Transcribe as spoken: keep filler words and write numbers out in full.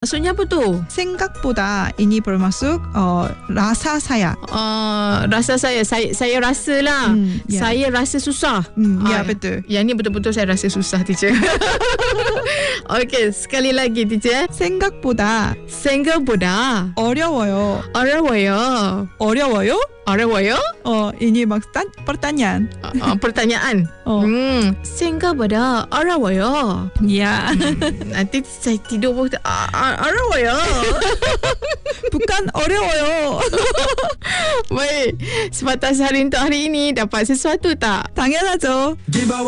Maksudnya apa tu? 생각보다 ini bermaksud uh, rasa saya. Uh, rasa saya, saya saya rasa lah. Hmm, ya. Saya rasa susah. Hmm, ya, Ah, betul. Yang ni betul-betul saya rasa susah, teacher. Okey, sekali lagi, teacher. 생각보다 생각보다 어려워요. 어려워요. 어려워요? 어려워요? 어, ini maksud pertanyaan. Uh, uh, pertanyaan. Oh. Hmm, 생각보다 어려워요. Ya. Nanti saya tidur pun uh, uh, 어려워요. Bukan 어려워요. Baik, sebatas hari untuk hari ini dapat sesuatu tak? 당연하죠.